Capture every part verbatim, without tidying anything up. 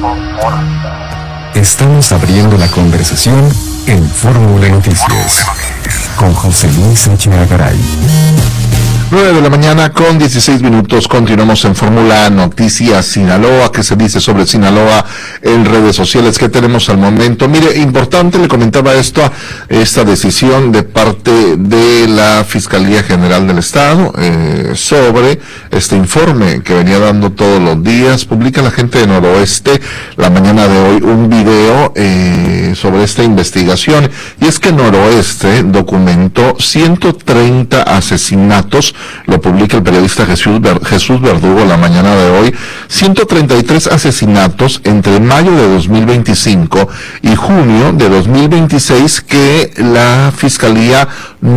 Estamos abriendo la conversación en Fórmula Noticias con José Luis Echeagaray. nueve de la mañana con dieciséis minutos, continuamos en Fórmula Noticias Sinaloa. ¿Qué se dice sobre Sinaloa en redes sociales? ¿Qué tenemos al momento? Mire, importante, le comentaba esto, esta decisión de parte de la Fiscalía General del Estado eh, sobre este informe que venía dando todos los días. Publica la gente de Noroeste la mañana de hoy un video eh, sobre esta investigación, y es que Noroeste documentó ciento treinta asesinatos. Lo publica el periodista Jesús, Ver, Jesús Verdugo la mañana de hoy. ciento treinta y tres asesinatos entre mayo de dos mil veinticinco y junio de dos mil veintiséis que la Fiscalía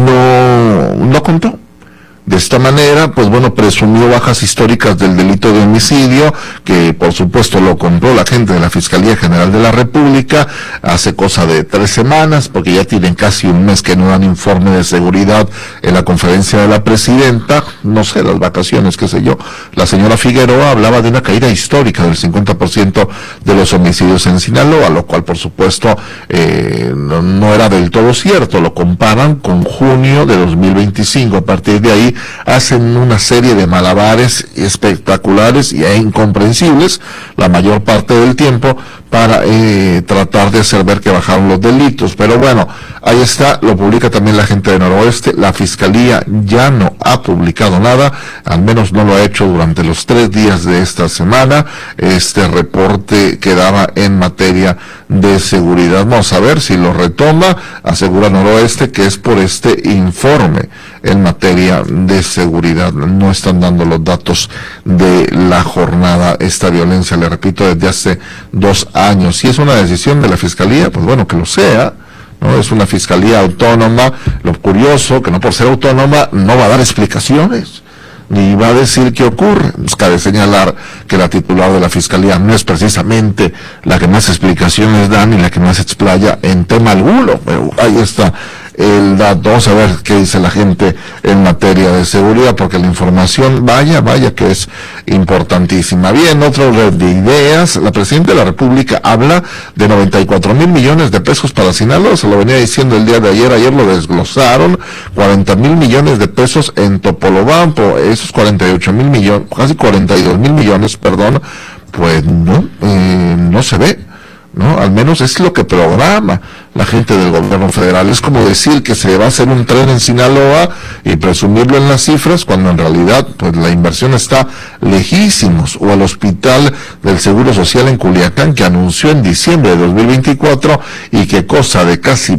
no, no contó. De esta manera, pues bueno, presumió bajas históricas del delito de homicidio, que por supuesto lo compró la gente de la Fiscalía General de la República hace cosa de tres semanas, porque ya tienen casi un mes que no dan informe de seguridad en la conferencia de la presidenta, no sé, las vacaciones, qué sé yo. La señora Figueroa hablaba de una caída histórica del cincuenta por ciento de los homicidios en Sinaloa, lo cual por supuesto eh, no, no era del todo cierto. Lo comparan con junio de dos mil veinticinco. A partir de ahí hacen una serie de malabares espectaculares e incomprensibles la mayor parte del tiempo para eh, tratar de hacer ver que bajaron los delitos. Pero bueno, ahí está, lo publica también la gente de Noroeste. La Fiscalía ya no ha publicado nada, al menos no lo ha hecho durante los tres días de esta semana. Este reporte quedaba en materia de seguridad. Vamos a ver si lo retoma. Asegura Noroeste que es por este informe en materia de seguridad. No están dando los datos de la jornada, esta violencia, le repito, desde hace dos años. Si es una decisión de la Fiscalía, pues bueno, que lo sea, ¿no? Es una Fiscalía autónoma. Lo curioso, que no por ser autónoma, no va a dar explicaciones, ni va a decir qué ocurre. Pues cabe señalar que la titular de la Fiscalía no es precisamente la que más explicaciones da, ni la que más explaya en tema alguno, pero ahí está el dato. Vamos a ver qué dice la gente en materia de seguridad, porque la información, vaya, vaya que es importantísima. Bien, otro red de ideas. La Presidenta de la República habla de noventa y cuatro mil millones de pesos para Sinaloa. Se lo venía diciendo el día de ayer, ayer lo desglosaron. cuarenta mil millones de pesos en Topolobampo, esos cuarenta y ocho mil millones, casi cuarenta y dos mil millones, perdón, pues no, eh, no se ve, ¿no? Al menos es lo que programa la gente del gobierno federal. Es como decir que se va a hacer un tren en Sinaloa y presumirlo en las cifras, cuando en realidad pues la inversión está lejísimos. O el Hospital del Seguro Social en Culiacán, que anunció en diciembre de dos mil veinticuatro y que cosa de casi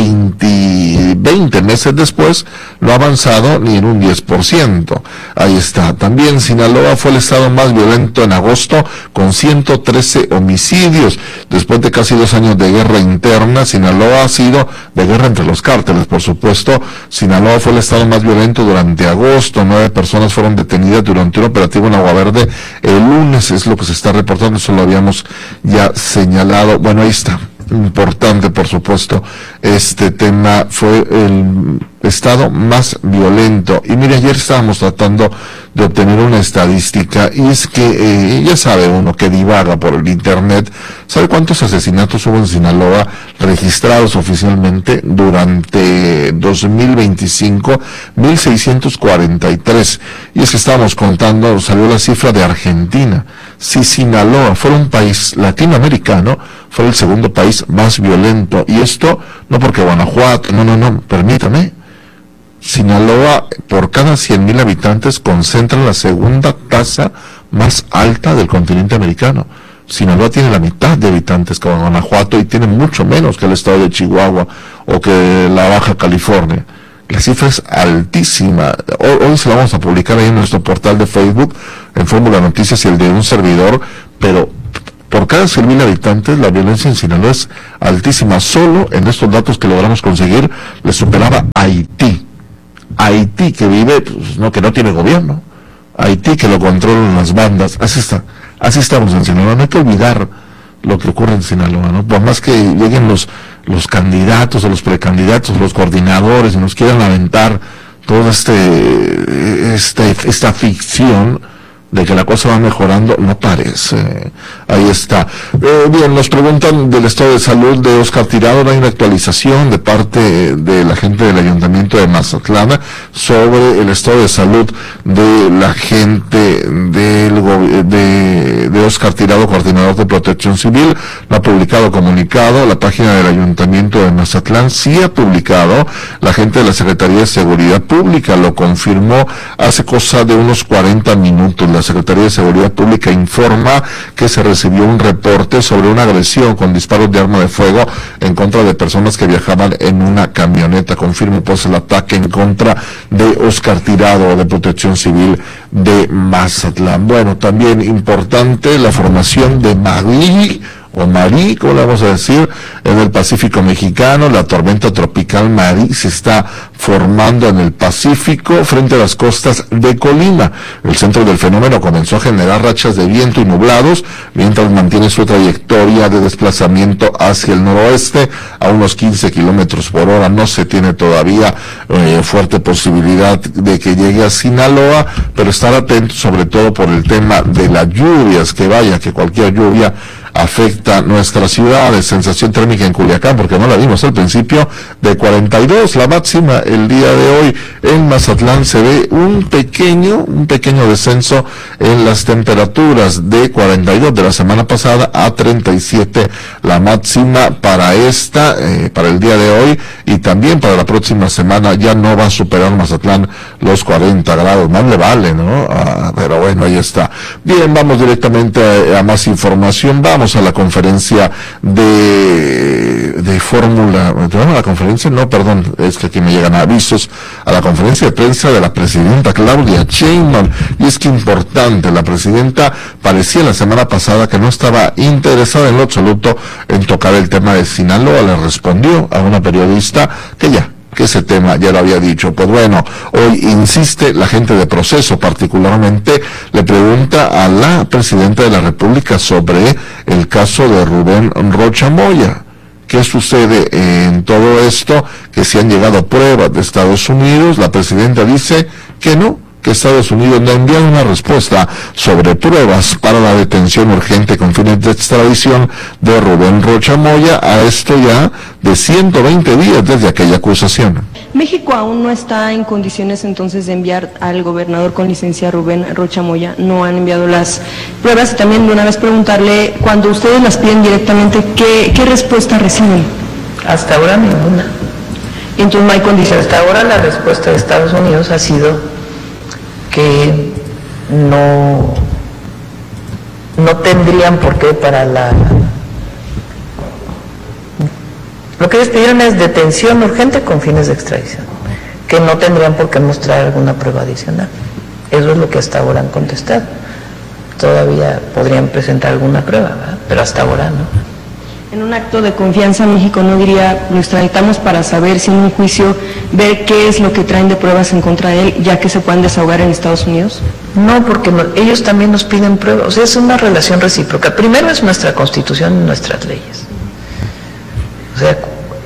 veinte, veinte meses después no ha avanzado ni en un diez por ciento. Ahí está. También Sinaloa fue el estado más violento en agosto, con ciento trece homicidios. Después de casi dos años de guerra interna, Sinaloa ha sido de guerra entre los cárteles, por supuesto. Sinaloa fue el estado más violento durante agosto. Nueve personas fueron detenidas durante un operativo en Agua Verde el lunes, es lo que se está reportando, eso lo habíamos ya señalado. Bueno, ahí está. Importante, por supuesto, este tema. Fue el estado más violento. Y mire, ayer estábamos tratando de obtener una estadística, y es que eh, ya sabe uno que divaga por el internet. ¿Sabe cuántos asesinatos hubo en Sinaloa registrados oficialmente durante dos mil veinticinco? mil seiscientos cuarenta y tres. Y es que estábamos contando, salió la cifra de Argentina. Si Sinaloa fuera un país latinoamericano, fue el segundo país más violento. Y esto no porque Guanajuato, no, no, no, permítame. Sinaloa, por cada cien mil habitantes, concentra la segunda tasa más alta del continente americano. Sinaloa tiene la mitad de habitantes que Guanajuato y tiene mucho menos que el estado de Chihuahua o que la Baja California. La cifra es altísima. Hoy, hoy se la vamos a publicar ahí en nuestro portal de Facebook, en Fórmula Noticias y el de un servidor, pero por cada cien mil habitantes la violencia en Sinaloa es altísima. Solo en estos datos que logramos conseguir le superaba a Haití. Haití, que vive, pues, no, que no tiene gobierno. Haití, que lo controlan las bandas. Así está, así estamos en Sinaloa. No hay que olvidar lo que ocurre en Sinaloa, ¿no? Por más que lleguen los los candidatos o los precandidatos, los coordinadores, y nos quieran aventar toda este, este esta ficción de que la cosa va mejorando, no parece. Ahí está. Eh, bien, nos preguntan del estado de salud de Óscar Tirado. No hay una actualización de parte de la gente del Ayuntamiento de Mazatlán sobre el estado de salud de la gente del de, de Óscar Tirado, coordinador de Protección Civil. No ha publicado comunicado. La página del Ayuntamiento de Mazatlán sí ha publicado. La gente de la Secretaría de Seguridad Pública lo confirmó hace cosa de unos cuarenta minutos. La Secretaría de Seguridad Pública informa que se recibió un reporte sobre una agresión con disparos de arma de fuego en contra de personas que viajaban en una camioneta. Confirma pues el ataque en contra de Óscar Tirado, de Protección Civil de Mazatlán. Bueno, también importante la formación de Marí, o Marí, ¿cómo le vamos a decir? En el Pacífico mexicano, la tormenta tropical Marí se está formando en el Pacífico frente a las costas de Colima. El centro del fenómeno comenzó a generar rachas de viento y nublados, mientras mantiene su trayectoria de desplazamiento hacia el noroeste a unos quince kilómetros por hora. No se tiene todavía eh, fuerte posibilidad de que llegue a Sinaloa, pero estar atentos sobre todo por el tema de las lluvias, que vaya, que cualquier lluvia afecta nuestras ciudades. Sensación térmica en Culiacán, porque no la vimos al principio, de cuarenta y dos, la máxima el día de hoy. En Mazatlán se ve un pequeño, un pequeño descenso en las temperaturas, de cuarenta y dos de la semana pasada a treinta y siete la máxima para esta, eh, para el día de hoy, y también para la próxima semana ya no va a superar Mazatlán los cuarenta grados, más le vale, ¿no? Ah, pero bueno, ahí está. Bien, vamos directamente a, a más información. Vamos a la conferencia de de Fórmula, ¿a la conferencia? No, perdón, es que aquí me llegan avisos, a la conferencia de prensa de la presidenta Claudia Sheinbaum. Y es que importante, la presidenta parecía la semana pasada que no estaba interesada en lo absoluto en tocar el tema de Sinaloa. Le respondió a una periodista que ya que ese tema ya lo había dicho. Pues bueno, hoy insiste la gente de Proceso, particularmente le pregunta a la presidenta de la República sobre el caso de Rubén Rocha Moya. ¿Qué sucede en todo esto? Que si han llegado pruebas de Estados Unidos. La presidenta dice que no, que Estados Unidos no ha enviado una respuesta sobre pruebas para la detención urgente con fines de extradición de Rubén Rocha Moya, a esto ya de ciento veinte días desde aquella acusación. México aún no está en condiciones entonces de enviar al gobernador con licencia Rubén Rocha Moya. No han enviado las pruebas, y también de una vez preguntarle, cuando ustedes las piden directamente, ¿qué, qué respuesta reciben? Hasta ahora ninguna. Entonces no hay condiciones. Hasta ahora la respuesta de Estados Unidos ha sido que no, no tendrían por qué para la... Lo que ellos pidieron es detención urgente con fines de extradición, que no tendrían por qué mostrar alguna prueba adicional. Eso es lo que hasta ahora han contestado. Todavía podrían presentar alguna prueba, ¿verdad? Pero hasta ahora no. En un acto de confianza, México no diría, lo extraditamos para saber si en un juicio ver qué es lo que traen de pruebas en contra de él, ya que se puedan desahogar en Estados Unidos. No, porque no, ellos también nos piden pruebas. O sea, es una relación recíproca. Primero es nuestra Constitución y nuestras leyes. O sea,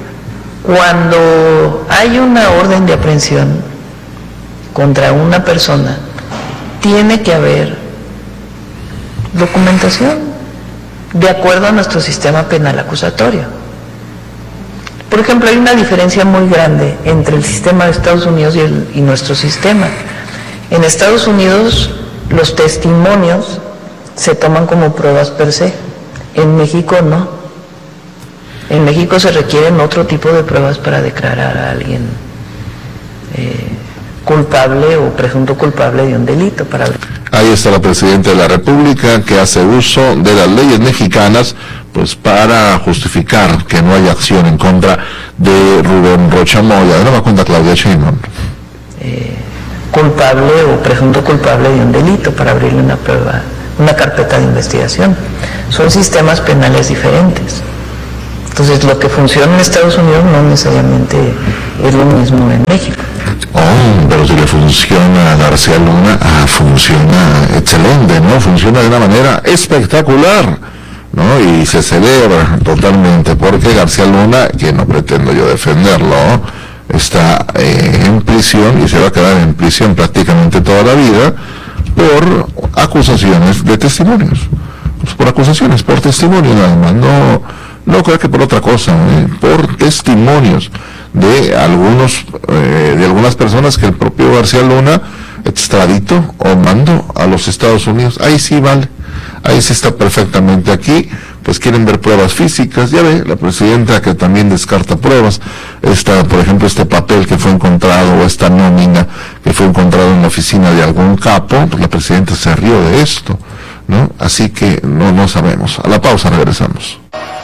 cuando hay una orden de aprehensión contra una persona, tiene que haber documentación de acuerdo a nuestro sistema penal acusatorio. Por ejemplo, hay una diferencia muy grande entre el sistema de Estados Unidos y, el, y nuestro sistema. En Estados Unidos los testimonios se toman como pruebas per se. En México no. En México se requieren otro tipo de pruebas para declarar a alguien eh, culpable o presunto culpable de un delito. Para... Ahí está la presidenta de la República, que hace uso de las leyes mexicanas pues para justificar que no haya acción en contra de Rubén Rocha Moya. De nueva cuenta, Claudia Sheinbaum. Eh, culpable o presunto culpable de un delito para abrirle una prueba, una carpeta de investigación. Son sistemas penales diferentes. Entonces, lo que funciona en Estados Unidos no necesariamente es lo mismo en México. Oh, pero si le funciona a García Luna, ah, funciona excelente, ¿no? Funciona de una manera espectacular, ¿no? Y se celebra totalmente, porque García Luna, que no pretendo yo defenderlo, está eh, en prisión y se va a quedar en prisión prácticamente toda la vida, por acusaciones de testimonios, pues por acusaciones, por testimonios nada más, no, no creo que por otra cosa, ¿eh? Por testimonios de algunos, eh, de algunas personas que el propio García Luna extraditó o mandó a los Estados Unidos. Ahí sí vale, ahí sí está perfectamente. Aquí pues quieren ver pruebas físicas, ya ve, la presidenta que también descarta pruebas, esta, por ejemplo, este papel que fue encontrado, o esta nómina que fue encontrado en la oficina de algún capo, pues la presidenta se rió de esto, ¿no? Así que no, no sabemos. A la pausa regresamos.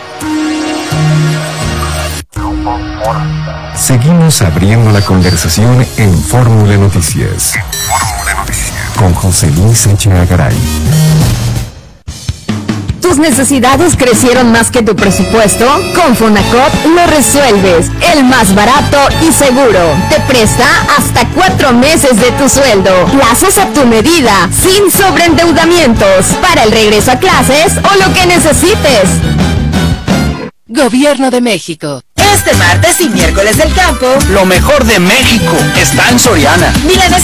Seguimos abriendo la conversación en Fórmula Noticias. Con José Luis Echeagaray. ¿Tus necesidades crecieron más que tu presupuesto? Con Fonacot lo resuelves. El más barato y seguro. Te presta hasta cuatro meses de tu sueldo. Plazos a tu medida, sin sobreendeudamientos. Para el regreso a clases o lo que necesites. Gobierno de México. Este martes y miércoles del campo, lo mejor de México está en Soriana. Milanesa